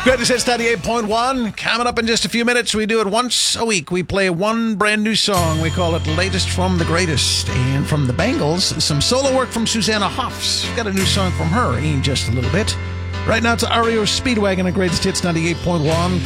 Greatest Hits 98.1. Coming up in just a few minutes. We do it once a week. We play one brand new song. We call it Latest from the Greatest. And from the Bangles, some solo work from Susanna Hoffs. Got a new song from her in just a little bit. Right now it's REO Speedwagon at Greatest Hits 98.1.